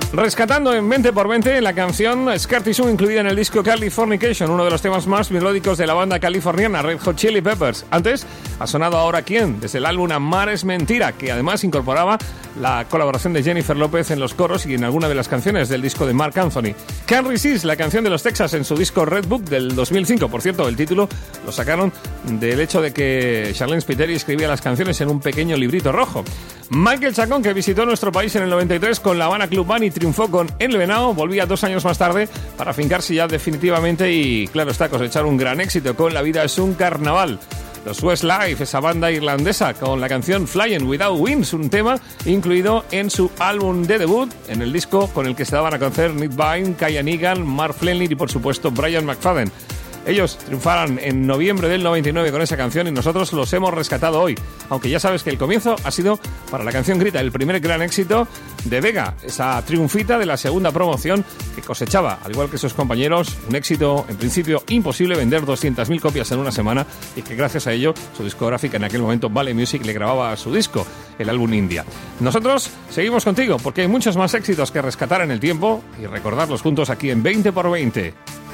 Rescatando en 20x20 la canción Scar Tissue incluida en el disco Californication, uno de los temas más melódicos de la banda californiana Red Hot Chili Peppers. Antes ha sonado Ahora Quién, desde el álbum Amar es Mentira, que además incorporaba la colaboración de Jennifer López en los coros y en alguna de las canciones del disco de Marc Anthony. Can't Resist, la canción de los Texas en su disco Red Book del 2005. Por cierto, el título lo sacaron del hecho de que Charlene Spiteri escribía las canciones en un pequeño librito rojo. Michael Chacón, que visitó nuestro país en el 93 con la Habana Club Band y triunfó con El Venao, volvía 2 años más tarde para fincarse ya definitivamente y, claro está, cosechar un gran éxito con La vida es un carnaval. Los Westlife, esa banda irlandesa, con la canción Flying Without Wings, un tema incluido en su álbum de debut, en el disco con el que se daban a conocer Nick Vine, Kyan Egan, Mark Flenner y, por supuesto, Brian McFadden. Ellos triunfaron en noviembre del 99 con esa canción y nosotros los hemos rescatado hoy. Aunque ya sabes que el comienzo ha sido para la canción Grita, el primer gran éxito de Vega, esa triunfita de la segunda promoción que cosechaba, al igual que sus compañeros, un éxito en principio imposible, vender 200.000 copias en una semana, y que gracias a ello su discográfica en aquel momento, Vale Music, le grababa su disco, el álbum India. Nosotros seguimos contigo porque hay muchos más éxitos que rescatar en el tiempo y recordarlos juntos aquí en 20x20.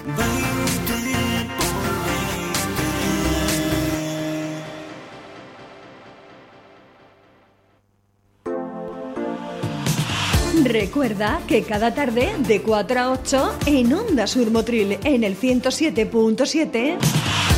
Recuerda que cada tarde de 4 a 8 en Onda Sur Motril en el 107.7